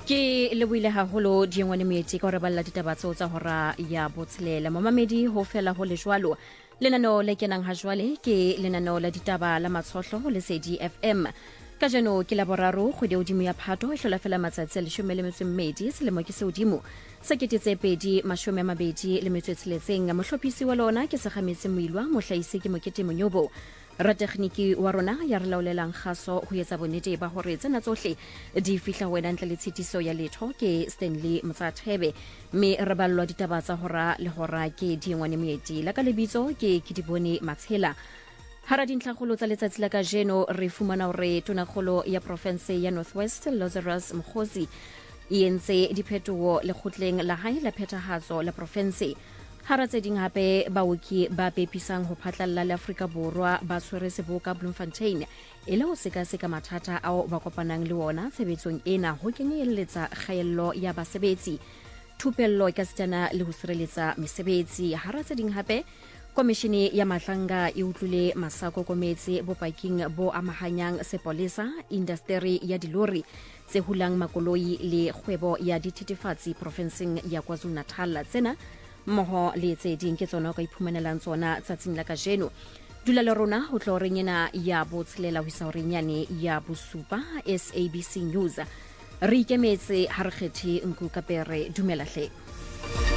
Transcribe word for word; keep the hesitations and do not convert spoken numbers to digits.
Ke leboile haholo Diengwane Moeti ka re balla ditaba tseo tsa hora ya botshelela momamedi ho fela ho le jwalo lenano le kenang ha jwale ke lenano la ditaba la matshohlo le Lesedi F M ka jeno ke la boraro kgwedi hodimo ya Phato e hlola fela matsatsi a leshome le metso e mmedi selemo ke se hodimo se ketetse pedi mashome a mabedi le metso e tsheletseng mohlophisi wa lona ke Sekgametse Moilwa mohlahisi ke Mokete Monyobo ratekhniki wa rona ya re laolelang kgaso ho etsa bonnete ba hore tsena tsohle di fihla wena ntle le tshitiso ya letho ke Stanley Motsathebe me re ballwa ditaba tsa hora le hora ke Diengwane Moeti la ka lebitso ke Kidibone Matshela hara dintlhakgolo tsa letsatsi la kajeno re fumana hore tonakgolo ya province ya Northwest Lazarus Mkhosi e entse diphetoho lekgotleng la hae la phethahatso la province hara tse ding hape baoki ba pepisang ho phatlalla le Afrika Borwa ba tshwere seboka Bloemfontein e le ho sekaseka mathata ao ba kopanang le wona tshebetsong ena ho kenyeletsa kgaello ya basebetsi thupello ka setjana le ho sireletsa mesebetsi hara tse ding hape komishini ya mahlanga e utlwile masako kometse bopaking bo amahanyang sepolesa industry ya dilori tse hulang makoloi le kgwebo ya dithethefatsi provinceng ya KwaZulu-Natal tsena mmoho le tse ding ke tsona ka iphumanelang tsona tsatsing la kajeno dula le rona ho tlo renyena ya botshelela ho isa renyane ya bosupa S A B C News re ikemetse ha re kgethe nku kapere dumela hle